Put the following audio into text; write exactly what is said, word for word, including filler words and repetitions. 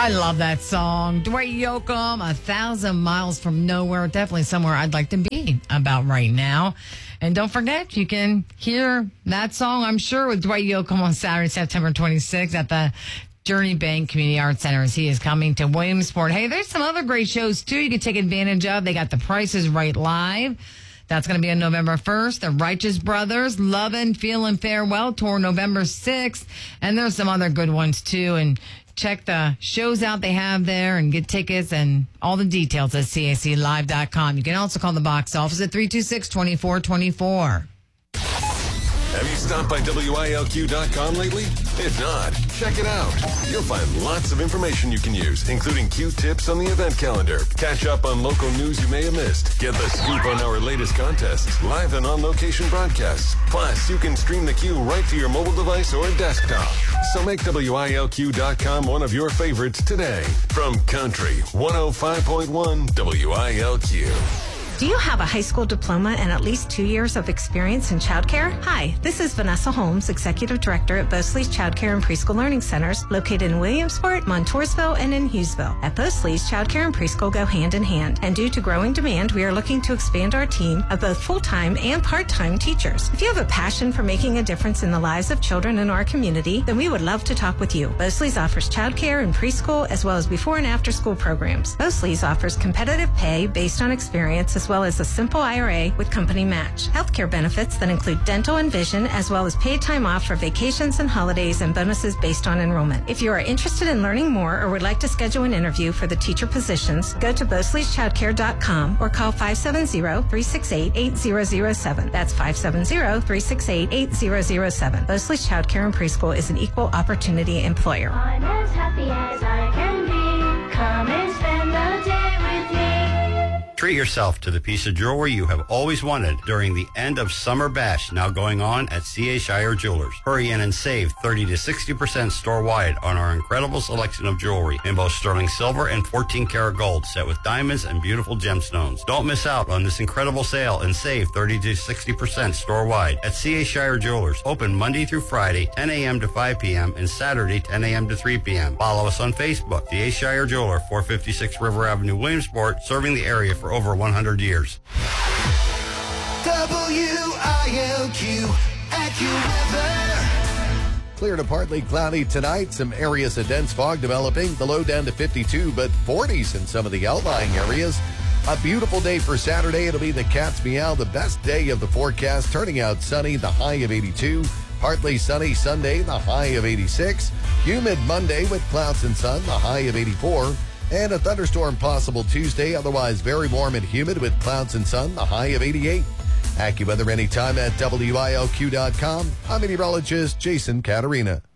I love that song. Dwight Yoakam, A Thousand Miles from Nowhere. Definitely somewhere I'd like to be about right now. And don't forget, you can hear that song, I'm sure, with Dwight Yoakam on Saturday, September twenty-sixth at the Journey Bank Community Arts Center as he is coming to Williamsport. Hey, there's some other great shows, too, you can take advantage of. They got The Price is Right Live. That's going to be on November first. The Righteous Brothers, Lovin', Feelin' Farewell Tour, November sixth. And there's some other good ones, too. And check the shows out they have there and get tickets and all the details at C A C live dot com. You can also call the box office at three two six, two four two four. Have you stopped by W I L Q dot com lately? If not, check it out. You'll find lots of information you can use, including Q tips on the event calendar. Catch up on local news you may have missed. Get the scoop on our latest contests, live and on-location broadcasts. Plus, you can stream the Q right to your mobile device or desktop. So make W I L Q dot com one of your favorites today. From Country one oh five point one W I L Q. Do you have a high school diploma and at least two years of experience in childcare? Hi, this is Vanessa Holmes, Executive Director at Bosley's Childcare and Preschool Learning Centers, located in Williamsport, Montoursville, and in Hughesville. At Bosley's, childcare and preschool go hand in hand, and due to growing demand, we are looking to expand our team of both full-time and part-time teachers. If you have a passion for making a difference in the lives of children in our community, then we would love to talk with you. Bosley's offers childcare and preschool, as well as before and after school programs. Bosley's offers competitive pay based on experience, as well as a simple I R A with company match. Healthcare benefits that include dental and vision, as well as paid time off for vacations and holidays, and bonuses based on enrollment. If you are interested in learning more or would like to schedule an interview for the teacher positions, go to bosleys childcare dot com or call five seven zero, three six eight, eight zero zero seven. That's five seven zero, three six eight, eight zero zero seven. Bosley's Childcare and Preschool is an equal opportunity employer. I'm as happy as I can be. Come and spend the day with me. Treat yourself to the piece of jewelry you have always wanted during the end of summer bash now going on at C A Shire Jewelers. Hurry in and save thirty to sixty percent store-wide on our incredible selection of jewelry in both sterling silver and fourteen karat gold set with diamonds and beautiful gemstones. Don't miss out on this incredible sale and save thirty to sixty percent store-wide at C A Shire Jewelers. Open Monday through Friday, ten a.m. to five p.m. and Saturday, ten a.m. to three p.m. Follow us on Facebook, C A Shire Jeweler, four fifty-six River Avenue, Williamsport, serving the area for over one hundred years. W I L Q, AccuWeather. Clear to partly cloudy tonight. Some areas of dense fog developing. The low down to fifty-two, but forties in some of the outlying areas. A beautiful day for Saturday. It'll be the cat's meow, the best day of the forecast. Turning out sunny, the high of eighty-two. Partly sunny Sunday, the high of eighty-six. Humid Monday with clouds and sun, the high of eighty-four. And a thunderstorm possible Tuesday, otherwise very warm and humid with clouds and sun, the high of eighty-eight. AccuWeather anytime at W I L Q dot com. I'm meteorologist Jason Caterina.